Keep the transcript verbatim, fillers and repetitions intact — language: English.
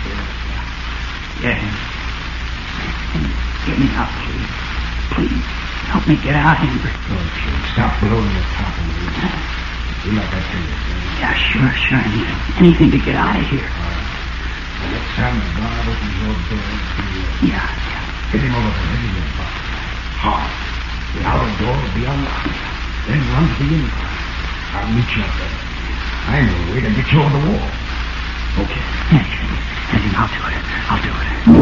Yeah. Get me out, please. Please. Help me get out, Amber. Oh, kid, stop blowing the top of me. You like that to you, Yeah, sure, sure. Anything, anything to get out of here. All right. The next time the guard opens your door, Yeah, yeah. hit him over the head with your butt. Hard. The outer door will be unlocked. Then run to the inside. I'll meet you up there. I know a way to get you over the wall. Okay. Yeah, yeah, yeah. I'll do it. I'll do it.